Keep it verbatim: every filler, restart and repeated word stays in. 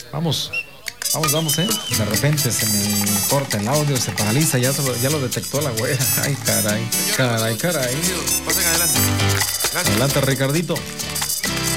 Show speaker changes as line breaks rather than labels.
Vamos, vamos, vamos, ¿eh? De repente se me corta el audio, se paraliza, ya, se lo, ya lo detectó la güera. Ay, caray, caray, caray.
Pasen adelante. Gracias.
Adelante, Ricardito.